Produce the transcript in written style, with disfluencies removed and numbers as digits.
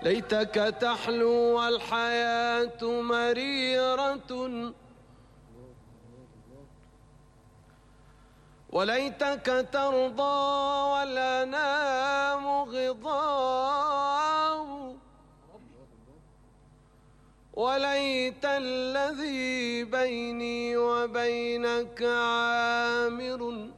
ليتك تحلو والحياة مريرة، وليتك ترضى والأنام غضام، وليت الذي بيني وبينك عامر،